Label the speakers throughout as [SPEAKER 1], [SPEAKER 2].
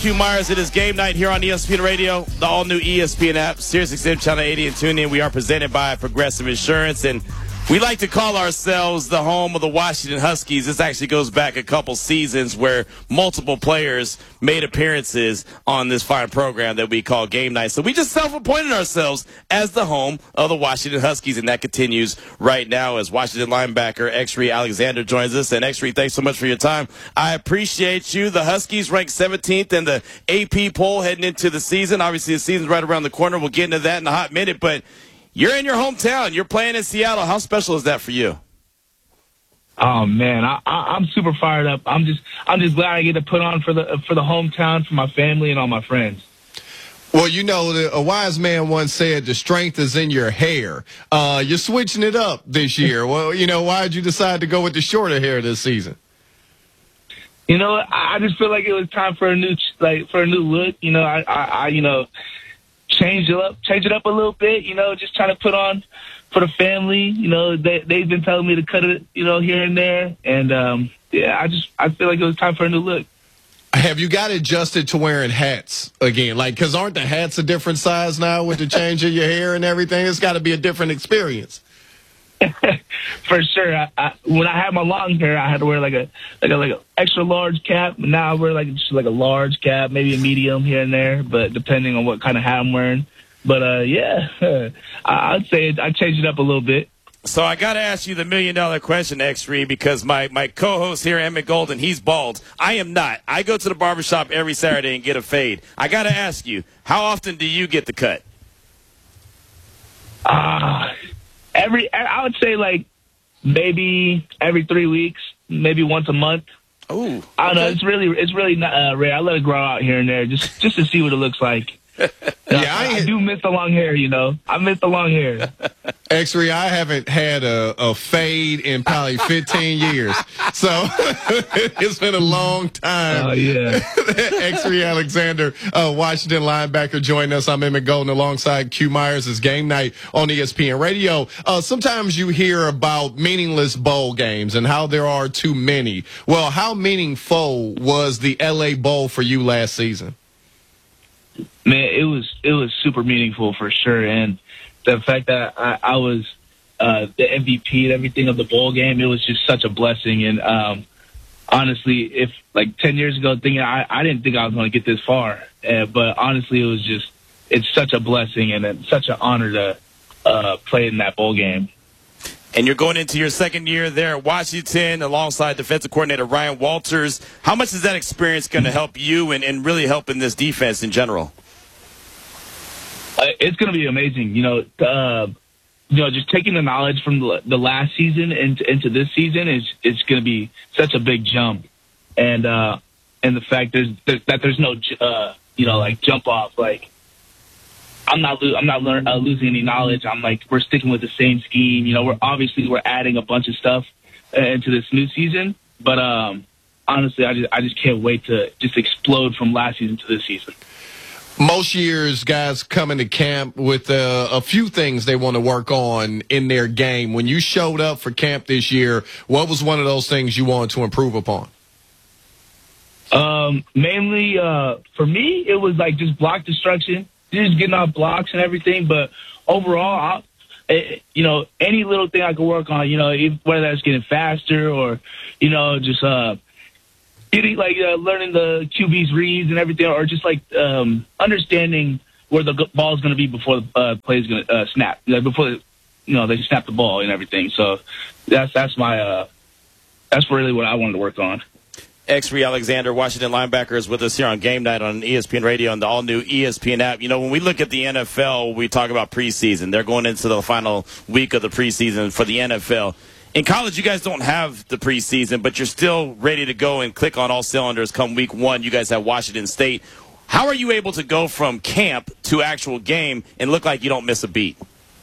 [SPEAKER 1] Q Myers, it is game night here on ESPN Radio, the all-new ESPN app, SiriusXM Channel 80 and tune in. We are presented by Progressive Insurance, and we like to call ourselves the home of the Washington Huskies. This actually goes back a couple seasons where multiple players made appearances on this fine program that we call Game Night. So we just self-appointed ourselves as the home of the Washington Huskies, and that continues right now as Washington linebacker Exree Alexander joins us. And Exree, thanks so much for your time. I appreciate you. The Huskies ranked 17th in the AP poll heading into the season. Obviously, the season's right around the corner. We'll get into that in a hot minute, but you're in your hometown. You're playing in Seattle. How special is that for you?
[SPEAKER 2] Oh man, I'm super fired up. I'm just glad I get to put on for the hometown, for my family and all my friends.
[SPEAKER 3] Well, you know, a wise man once said the strength is in your hair. You're switching it up this year. Well, you know, why did you decide to go with the shorter hair this season?
[SPEAKER 2] You know, I just feel like it was time for a new look. You know, I change it up a little bit. You know, just trying to put on for the family. You know, they've been telling me to cut it, you know, here and there, and I feel like it was time for a new look.
[SPEAKER 3] Have you got adjusted to wearing hats again? Like, because aren't the hats a different size now with the change of your hair and everything? It's got to be a different experience.
[SPEAKER 2] For sure. When I had my long hair, I had to wear like a extra large cap. Now I wear just a large cap, maybe a medium here and there, but depending on what kind of hat I'm wearing. But I'd say I changed it up a little bit.
[SPEAKER 1] So I got to ask you the $1 million question, Exree, because my co-host here, Emmett Golden, he's bald. I am not. I go to the barbershop every Saturday and get a fade. I got to ask you, how often do you get the cut?
[SPEAKER 2] I would say like maybe every 3 weeks, maybe once a month.
[SPEAKER 1] Oh,
[SPEAKER 2] I don't know. It's really not rare. I let it grow out here and there just to see what it looks like. I do miss the long hair, you know. I miss the long hair.
[SPEAKER 3] Exree, I haven't had a fade in probably 15 years. So it's been a long time.
[SPEAKER 2] Oh, yeah.
[SPEAKER 3] Exree Alexander, Washington linebacker, joined us. I'm Emmett Golden alongside Q Myers. It's game night on ESPN Radio. Sometimes you hear about meaningless bowl games and how there are too many. Well, how meaningful was the LA Bowl for you last season?
[SPEAKER 2] Man, it was super meaningful for sure, and the fact that I was the MVP and everything of the bowl game, it was just such a blessing. And honestly, if like 10 years ago, I didn't think I was going to get this far, but honestly, it's such a blessing and it's such an honor to play in that bowl game.
[SPEAKER 1] And you're going into your second year there at Washington alongside defensive coordinator Ryan Walters. How much is that experience going to help you and really help in this defense in general?
[SPEAKER 2] It's going to be amazing. Just taking the knowledge from the last season into this season is going to be such a big jump. And the fact that there's no, jump off, like, I'm not losing any knowledge. I'm like, we're sticking with the same scheme. You know, we're adding a bunch of stuff into this new season. But honestly, I just can't wait to just explode from last season to this season.
[SPEAKER 3] Most years, guys come into camp with a few things they want to work on in their game. When you showed up for camp this year, what was one of those things you wanted to improve upon?
[SPEAKER 2] Mainly, for me, it was like just block destruction. Just getting off blocks and everything, but overall, any little thing I could work on, whether that's getting faster or, just getting learning the QB's reads and everything, or just understanding where the ball is going to be before the play is going to snap, before they snap the ball and everything. So that's really what I wanted to work on.
[SPEAKER 1] Exree Alexander, Washington linebacker, is with us here on Game Night on ESPN Radio and the all-new ESPN app. You know, when we look at the NFL, we talk about preseason. They're going into the final week of the preseason for the NFL. In college, you guys don't have the preseason, but you're still ready to go and click on all cylinders come week one. You guys have Washington State. How are you able to go from camp to actual game and look like you don't miss a beat?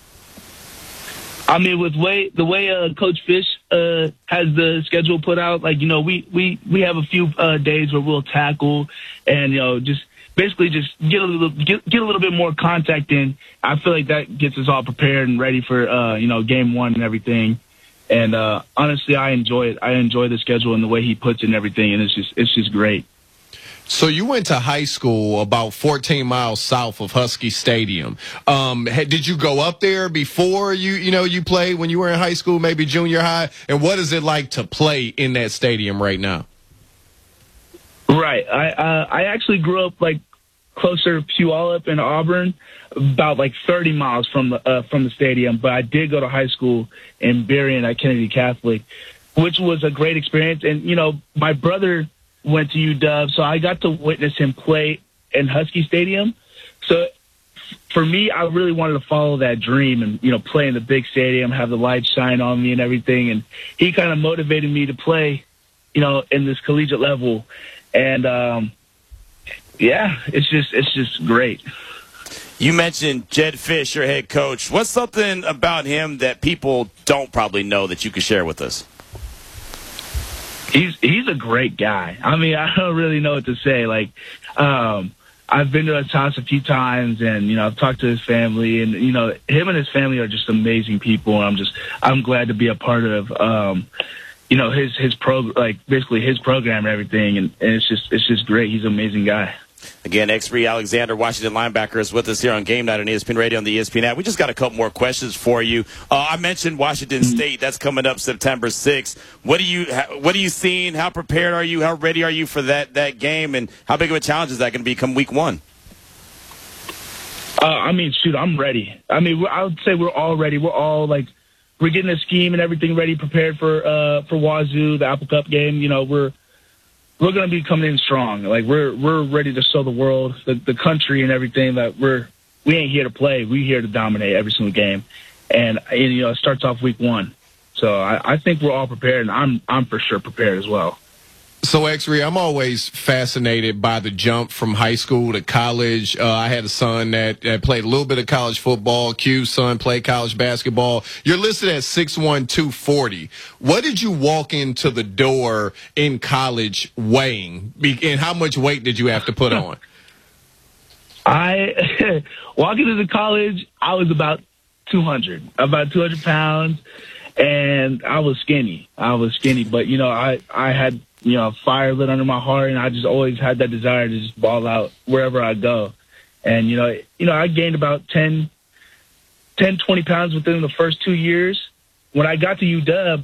[SPEAKER 2] I mean, with the way Coach Fish has the schedule put out, we have a few days where we'll tackle and just basically just get a little bit more contact in. I feel like that gets us all prepared and ready for game one and everything. And honestly, I enjoy it. I enjoy the schedule and the way he puts it and everything, and it's just great.
[SPEAKER 3] So you went to high school about 14 miles south of Husky Stadium. Did you go up there before you played when you were in high school, maybe junior high? And what is it like to play in that stadium right now?
[SPEAKER 2] Right. I actually grew up like closer to Puyallup in Auburn, about like 30 miles from the stadium. But I did go to high school in Berrien at Kennedy Catholic, which was a great experience. And my brother went to UW, so I got to witness him play in Husky Stadium. So for me, I really wanted to follow that dream and play in the big stadium, have the lights shine on me and everything. And he kind of motivated me to play, in this collegiate level. And yeah, it's just great.
[SPEAKER 1] You mentioned Jedd Fisch, your head coach. What's something about him that people don't probably know that you could share with us?
[SPEAKER 2] He's a great guy. I mean, I don't really know what to say. Like, I've been to his house a few times, and I've talked to his family, and him and his family are just amazing people. And I'm glad to be a part of his basically his program and everything. And it's just great. He's an amazing guy.
[SPEAKER 1] Again, Exree Alexander, Washington linebacker, is with us here on Game Night on ESPN Radio on the ESPN app. We just got a couple more questions for you. I mentioned Washington State. That's coming up September 6th. What are you seeing? How prepared are you? How ready are you for that game? And how big of a challenge is that going to be come week one?
[SPEAKER 2] I'm ready. I would say we're all ready. We're all we're getting a scheme and everything ready, prepared for Wazoo, the Apple Cup game. We're going to be coming in strong. We're ready to show the world, the country and everything that we ain't here to play. We're here to dominate every single game. And it starts off week one. So I think we're all prepared, and I'm for sure prepared as well.
[SPEAKER 3] So, Exree, I'm always fascinated by the jump from high school to college. I had a son that played a little bit of college football. Q's son played college basketball. You're listed at 6'1", 240. What did you walk into the door in college weighing? And how much weight did you have to put on?
[SPEAKER 2] I walking into college, I was about 200 pounds, and I was skinny. But, I had fire lit under my heart, and I just always had that desire to just ball out wherever I go. And, I gained about 20 pounds within the first 2 years. When I got to UW,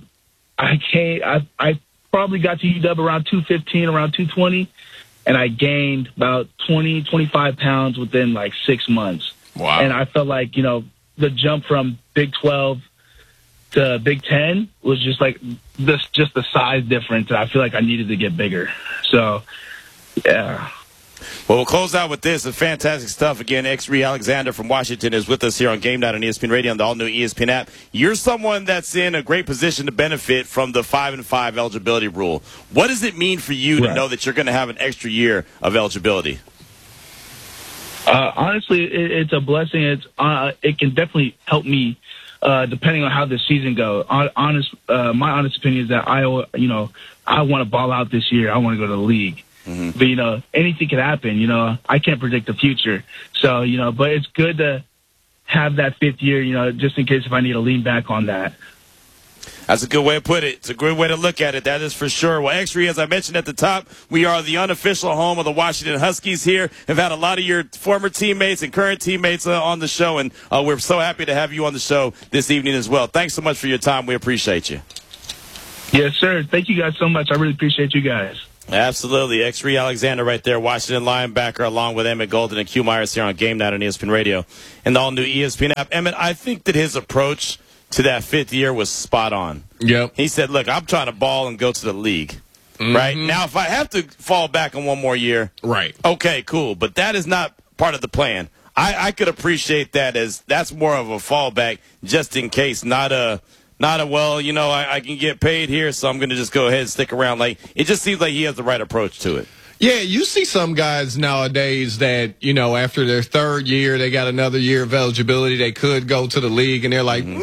[SPEAKER 2] I probably got to UW around 215, around 220, and I gained about 25 pounds within 6 months.
[SPEAKER 3] Wow.
[SPEAKER 2] And I felt like, the jump from Big 12 to Big 10 was just the size difference. I feel like I needed to get bigger. So, yeah.
[SPEAKER 1] Well, we'll close out with this. It's fantastic stuff. Again, Exree Alexander from Washington is with us here on Game Night on ESPN Radio on the all-new ESPN app. You're someone that's in a great position to benefit from the 5-5 eligibility rule. What does it mean for you to know that you're going to have an extra year of eligibility?
[SPEAKER 2] Honestly, it's a blessing. It can definitely help me. Depending on how the season goes, my honest opinion is that I want to ball out this year. I want to go to the league. Mm-hmm. But, anything can happen. I can't predict the future. So, but it's good to have that fifth year, just in case if I need to lean back on that.
[SPEAKER 1] That's a good way to put it. It's a good way to look at it. That is for sure. Well, Exree, as I mentioned at the top, we are the unofficial home of the Washington Huskies here. Have had a lot of your former teammates and current teammates on the show, and we're so happy to have you on the show this evening as well. Thanks so much for your time. We appreciate you.
[SPEAKER 2] Yes, sir. Thank you guys so much. I really appreciate you guys.
[SPEAKER 1] Absolutely. Exree Alexander right there, Washington linebacker, along with Emmett Golden and Q Myers here on Game Night on ESPN Radio and the all-new ESPN app. Emmett, I think that his approach to that fifth year was spot on.
[SPEAKER 3] Yep.
[SPEAKER 1] He said, look, I'm trying to ball and go to the league. Mm-hmm. Right? Now, if I have to fall back on one more year,
[SPEAKER 3] right?
[SPEAKER 1] Okay, cool. But that is not part of the plan. I could appreciate that as that's more of a fallback just in case, not a well, I can get paid here, so I'm going to just go ahead and stick around. It just seems like he has the right approach to it.
[SPEAKER 3] Yeah, you see some guys nowadays that, after their third year, they got another year of eligibility. They could go to the league, and they're like, nah,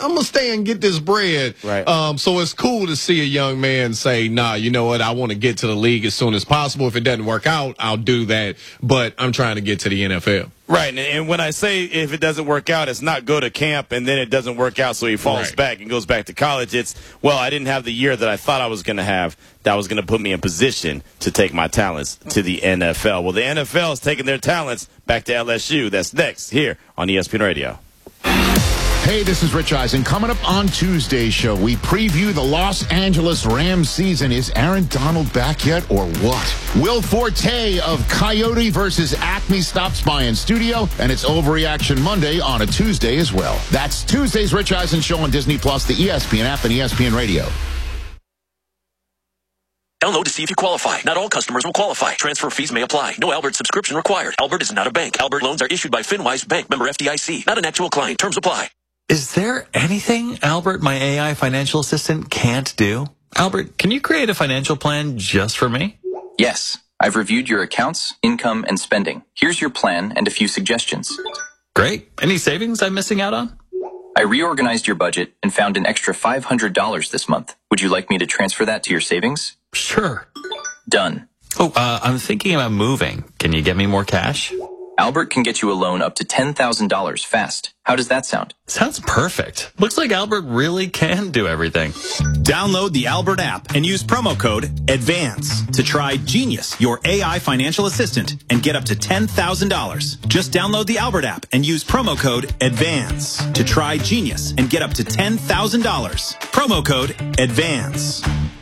[SPEAKER 3] going to stay and get this bread.
[SPEAKER 1] Right.
[SPEAKER 3] So it's cool to see a young man say, nah, you know what? I want to get to the league as soon as possible. If it doesn't work out, I'll do that. But I'm trying to get to the NFL.
[SPEAKER 1] Right, and when I say if it doesn't work out, it's not go to camp and then it doesn't work out, so he falls back and goes back to college. It's, well, I didn't have the year that I thought I was going to have that was going to put me in position to take my talents to the NFL. Well, the NFL is taking their talents back to LSU. That's next here on ESPN Radio.
[SPEAKER 4] Hey, this is Rich Eisen. Coming up on Tuesday's show, we preview the Los Angeles Rams season. Is Aaron Donald back yet or what? Will Forte of Coyote versus Acme stops by in studio, and it's Overreaction Monday on a Tuesday as well. That's Tuesday's Rich Eisen show on Disney+, the ESPN app, and ESPN Radio.
[SPEAKER 5] Download to see if you qualify. Not all customers will qualify. Transfer fees may apply. No Albert subscription required. Albert is not a bank. Albert loans are issued by FinWise Bank, member FDIC. Not an actual client. Terms apply.
[SPEAKER 6] Is there anything Albert, my AI financial assistant, can't do? Albert, can you create a financial plan just for me?
[SPEAKER 7] Yes. I've reviewed your accounts, income, and spending. Here's your plan and a few suggestions.
[SPEAKER 6] Great. Any savings I'm missing out on?
[SPEAKER 7] I reorganized your budget and found an extra $500 this month. Would you like me to transfer that to your savings?
[SPEAKER 6] Sure.
[SPEAKER 7] Done.
[SPEAKER 6] Oh, I'm thinking about moving. Can you get me more cash?
[SPEAKER 7] Albert can get you a loan up to $10,000 fast. How does that sound?
[SPEAKER 6] Sounds perfect. Looks like Albert really can do everything.
[SPEAKER 8] Download the Albert app and use promo code ADVANCE to try Genius, your AI financial assistant, and get up to $10,000. Just download the Albert app and use promo code ADVANCE to try Genius and get up to $10,000. Promo code ADVANCE.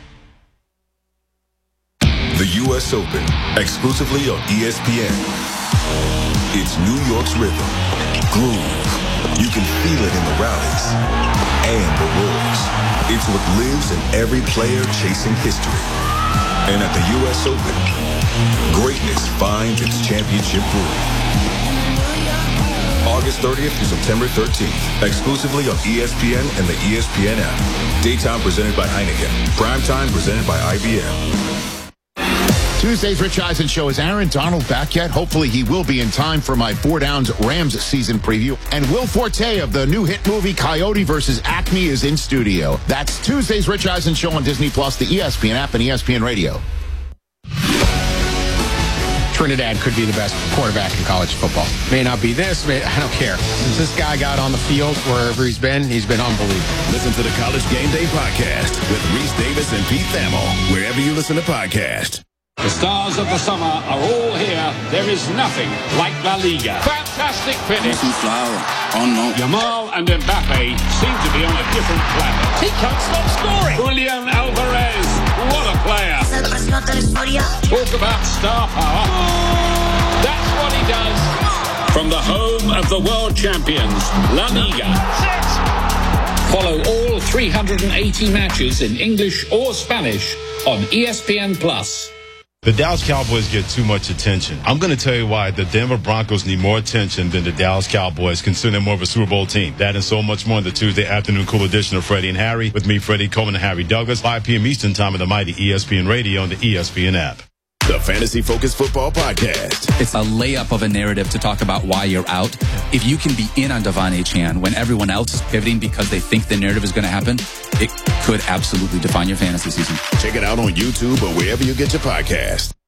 [SPEAKER 9] The U.S. Open, exclusively on ESPN. It's New York's rhythm, groove. You can feel it in the rallies and the roars. It's what lives in every player chasing history. And at the U.S. Open, greatness finds its championship groove. August 30th to September 13th, exclusively on ESPN and the ESPN app. Daytime presented by Heineken. Primetime presented by IBM.
[SPEAKER 4] Tuesday's Rich Eisen show. Is Aaron Donald back yet? Hopefully he will be in time for my 4 Downs Rams season preview. And Will Forte of the new hit movie Coyote versus Acme is in studio. That's Tuesday's Rich Eisen show on Disney+, the ESPN app, and ESPN Radio.
[SPEAKER 10] Trinidad could be the best quarterback in college football. May not be this, I don't care. Since this guy got on the field, wherever he's been unbelievable.
[SPEAKER 9] Listen to the College Game Day podcast with Reese Davis and Pete Thamel, wherever you listen to podcasts.
[SPEAKER 11] The stars of the summer are all here. There is nothing like La Liga. Fantastic finish. Yamal and Mbappe seem to be on a different planet. He can't stop scoring. Julian Alvarez, what a player. Talk about star power. That's what he does. From the home of the world champions, La Liga. Follow all 380 matches in English or Spanish on ESPN+.
[SPEAKER 12] The Dallas Cowboys get too much attention. I'm going to tell you why the Denver Broncos need more attention than the Dallas Cowboys, considering they're more of a Super Bowl team. That and so much more in the Tuesday afternoon cool edition of Freddie and Harry. With me, Freddie Coleman and Harry Douglas, 5 p.m. Eastern time on the mighty ESPN Radio and the ESPN app.
[SPEAKER 9] The Fantasy Focus Football Podcast.
[SPEAKER 13] It's a layup of a narrative to talk about why you're out. If you can be in on Devon Achane when everyone else is pivoting because they think the narrative is going to happen, it could absolutely define your fantasy season.
[SPEAKER 9] Check it out on YouTube or wherever you get your podcast.